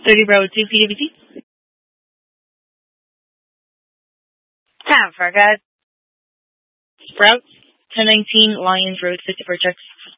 30 Bravo 2 PWT. Time for guys. Sprout, 1019 Lions Road, 54 checks.